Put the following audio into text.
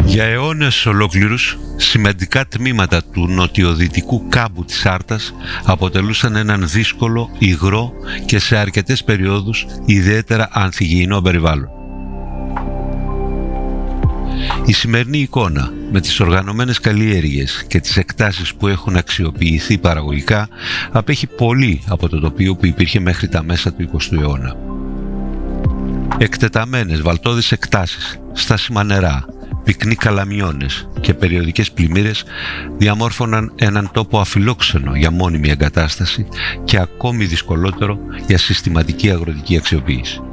Για αιώνες ολόκληρους, σημαντικά τμήματα του νοτιοδυτικού κάμπου της Άρτας αποτελούσαν έναν δύσκολο, υγρό και σε αρκετές περιόδους ιδιαίτερα ανθυγιεινό περιβάλλον. Η σημερινή εικόνα με τις οργανωμένες καλλιέργειες και τις εκτάσεις που έχουν αξιοποιηθεί παραγωγικά απέχει πολύ από το τοπίο που υπήρχε μέχρι τα μέσα του 20ου αιώνα. Εκτεταμένες βαλτώδεις εκτάσεις, στάσιμα νερά, πυκνοί καλαμιώνες και περιοδικές πλημμύρες διαμόρφωναν έναν τόπο αφιλόξενο για μόνιμη εγκατάσταση και ακόμη δυσκολότερο για συστηματική αγροτική αξιοποίηση.